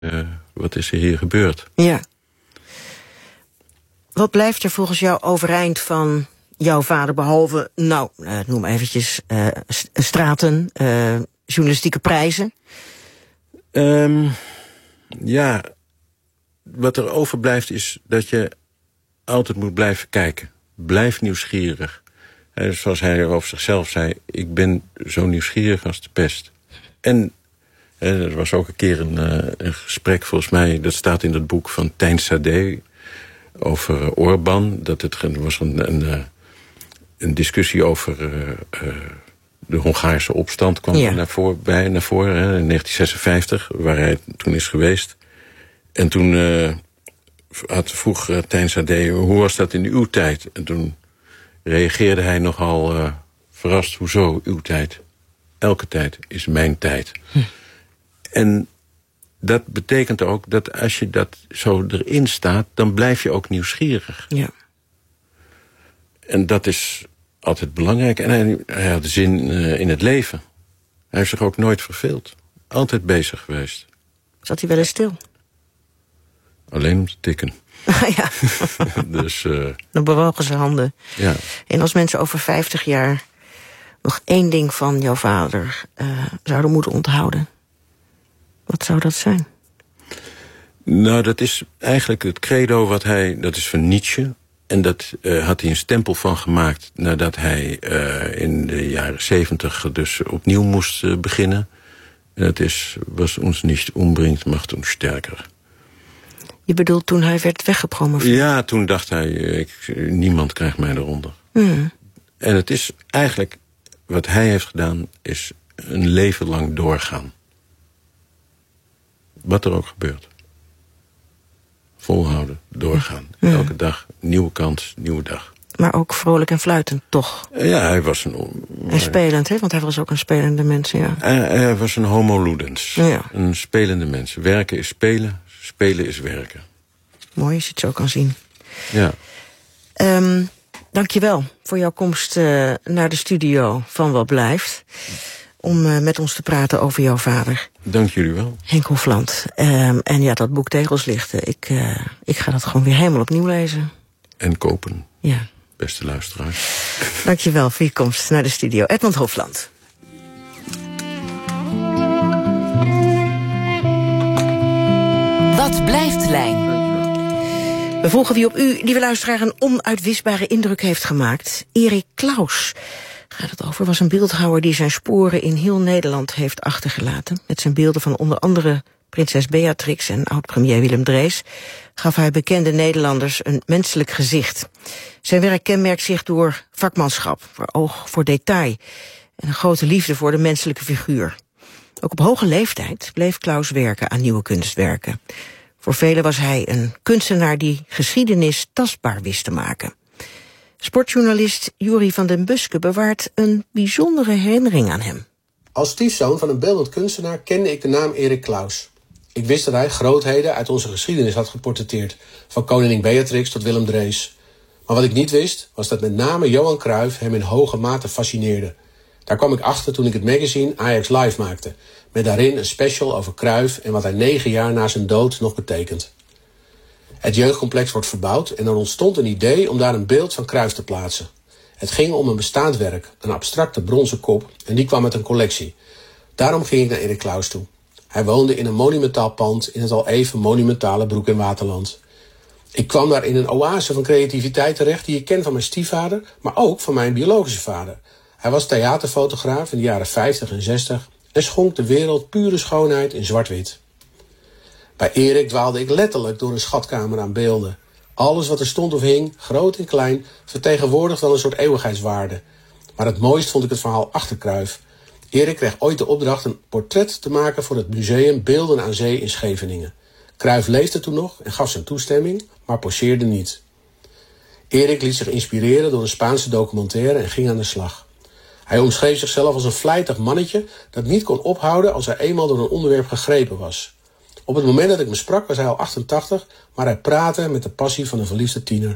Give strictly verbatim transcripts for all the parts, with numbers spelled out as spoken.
Uh, wat is er hier gebeurd? Ja. Wat blijft er volgens jou overeind van jouw vader, behalve, nou, uh, noem eventjes, uh, straten, uh, journalistieke prijzen? Um, ja, wat er overblijft is dat je altijd moet blijven kijken. Blijf nieuwsgierig. Uh, zoals hij over zichzelf zei, ik ben zo nieuwsgierig als de pest. En uh, er was ook een keer een, uh, een gesprek, volgens mij, dat staat in het boek van Tijn Sade over uh, Orbán. Dat het was een, een, een discussie over uh, uh, de Hongaarse opstand kwam ja. naar, voor, bij, naar voren hè, in negentien zesenvijftig, waar hij toen is geweest. En toen uh, had, vroeg uh, Tijn Sade, hoe was dat in uw tijd? En toen reageerde hij nogal uh, verrast, hoezo uw tijd? Elke tijd is mijn tijd. Hm. En dat betekent ook dat als je dat zo erin staat, dan blijf je ook nieuwsgierig. Ja. En dat is altijd belangrijk. En hij, hij had zin uh, in het leven. Hij heeft zich ook nooit verveeld. Altijd bezig geweest. Zat hij wel eens stil? Alleen om te tikken. Ja. Dus, uh, dan bewogen zijn handen. Ja. En als mensen over vijftig jaar nog één ding van jouw vader uh, zouden moeten onthouden, wat zou dat zijn? Nou, dat is eigenlijk het credo wat hij, dat is van Nietzsche. En dat uh, had hij een stempel van gemaakt nadat hij uh, in de jaren zeventig dus opnieuw moest uh, beginnen. En dat is, was ons niet umbringt, macht ons sterker. Je bedoelt toen hij werd weggepromoveerd? Ja, toen dacht hij, ik, niemand krijgt mij eronder. Hmm. En het is eigenlijk, wat hij heeft gedaan, is een leven lang doorgaan. Wat er ook gebeurt. Volhouden, doorgaan. Hmm. Elke dag, nieuwe kans, nieuwe dag. Maar ook vrolijk en fluitend, toch? Ja, hij was een... En spelend, hè? Want hij was ook een spelende mens, ja. Hij, hij was een homo ludens. Ja. Een spelende mens. Werken is spelen, spelen is werken. Mooi als je het zo kan zien. Ja. Um, Dank je wel voor jouw komst uh, naar de studio van Wat Blijft. Om uh, met ons te praten over jouw vader. Dank jullie wel. Henk Hofland. Um, en ja, dat boek Tegelslichten. Ik, uh, ik ga dat gewoon weer helemaal opnieuw lezen. En kopen. Ja. Beste luisteraars. Dank je wel voor je komst naar de studio. Edmond Hofland. Wat blijft Lijn? We volgen wie op u, lieve luisteraar, een onuitwisbare indruk heeft gemaakt. Erik Claus gaat het over, was een beeldhouwer die zijn sporen in heel Nederland heeft achtergelaten. Met zijn beelden van onder andere prinses Beatrix en oud-premier Willem Drees gaf hij bekende Nederlanders een menselijk gezicht. Zijn werk kenmerkt zich door vakmanschap, voor oog voor detail en een grote liefde voor de menselijke figuur. Ook op hoge leeftijd bleef Claus werken aan nieuwe kunstwerken. Voor velen was hij een kunstenaar die geschiedenis tastbaar wist te maken. Sportjournalist Juri van den Buske bewaart een bijzondere herinnering aan hem. Als stiefzoon van een beeldend kunstenaar kende ik de naam Erik Claus. Ik wist dat hij grootheden uit onze geschiedenis had geportretteerd, van koningin Beatrix tot Willem Drees. Maar wat ik niet wist, was dat met name Johan Cruijff hem in hoge mate fascineerde. Daar kwam ik achter toen ik het magazine Ajax Live maakte, met daarin een special over Cruijff en wat hij negen jaar na zijn dood nog betekent. Het jeugdcomplex wordt verbouwd en er ontstond een idee om daar een beeld van Cruijff te plaatsen. Het ging om een bestaand werk, een abstracte bronzen kop, en die kwam met een collectie. Daarom ging ik naar Erik Claus toe. Hij woonde in een monumentaal pand in het al even monumentale Broek in Waterland. Ik kwam daar in een oase van creativiteit terecht die ik ken van mijn stiefvader, maar ook van mijn biologische vader. Hij was theaterfotograaf in de jaren vijftig en zestig en schonk de wereld pure schoonheid in zwart-wit. Bij Erik dwaalde ik letterlijk door een schatkamer aan beelden. Alles wat er stond of hing, groot en klein, vertegenwoordigde wel een soort eeuwigheidswaarde. Maar het mooist vond ik het verhaal achter Cruijff. Erik kreeg ooit de opdracht een portret te maken voor het museum Beelden aan Zee in Scheveningen. Cruijff leefde toen nog en gaf zijn toestemming, maar poseerde niet. Erik liet zich inspireren door een Spaanse documentaire en ging aan de slag. Hij omschreef zichzelf als een vlijtig mannetje dat niet kon ophouden als hij eenmaal door een onderwerp gegrepen was. Op het moment dat ik me sprak was hij al achtentachtig, maar hij praatte met de passie van een verliefde tiener.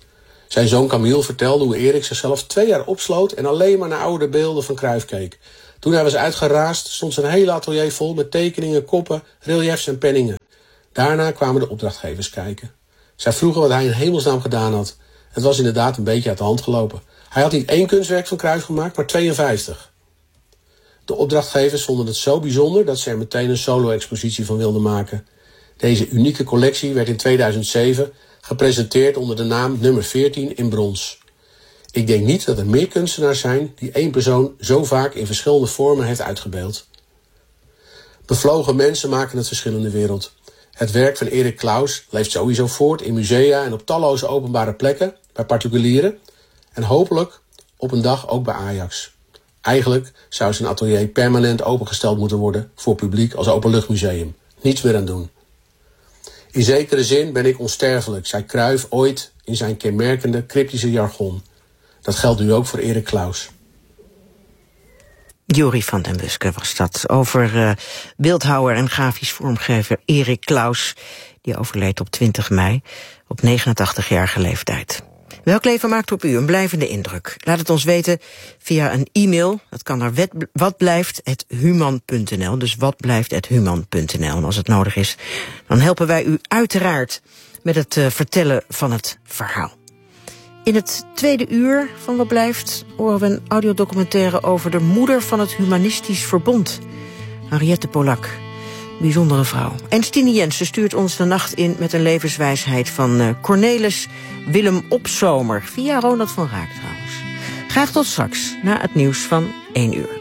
Zijn zoon Camille vertelde hoe Erik zichzelf twee jaar opsloot en alleen maar naar oude beelden van Cruijff keek. Toen hij was uitgeraasd stond zijn hele atelier vol met tekeningen, koppen, reliefs en penningen. Daarna kwamen de opdrachtgevers kijken. Zij vroegen wat hij in hemelsnaam gedaan had. Het was inderdaad een beetje uit de hand gelopen. Hij had niet één kunstwerk van Cruyff gemaakt, maar tweeënvijftig. De opdrachtgevers vonden het zo bijzonder dat ze er meteen een solo-expositie van wilden maken. Deze unieke collectie werd in tweeduizend zeven gepresenteerd onder de naam nummer veertien in brons. Ik denk niet dat er meer kunstenaars zijn die één persoon zo vaak in verschillende vormen heeft uitgebeeld. Bevlogen mensen maken het verschil in de wereld. Het werk van Erik Claus leeft sowieso voort in musea en op talloze openbare plekken, bij particulieren en hopelijk op een dag ook bij Ajax. Eigenlijk zou zijn atelier permanent opengesteld moeten worden voor publiek als openluchtmuseum. Niets meer aan doen. In zekere zin ben ik onsterfelijk, zei Cruyff ooit in zijn kenmerkende cryptische jargon. Dat geldt nu ook voor Erik Claus. Jorie van den Buske was dat, over uh, beeldhouwer en grafisch vormgever Erik Claus. Die overleed op twintig mei, op negenentachtigjarige leeftijd. Welk leven maakt op u een blijvende indruk? Laat het ons weten via een e-mail. Dat kan naar watblijft at human punt n l. Dus watblijft at human punt n l. En als het nodig is, dan helpen wij u uiteraard met het uh, vertellen van het verhaal. In het tweede uur van Wat Blijft horen we een audiodocumentaire over de moeder van het Humanistisch Verbond, Henriette Polak. Bijzondere vrouw. En Stine Jensen stuurt ons de nacht in met een levenswijsheid van uh, Cornelis Willem Opzomer. Via Ronald van Raak trouwens. Graag tot straks, na het nieuws van één uur.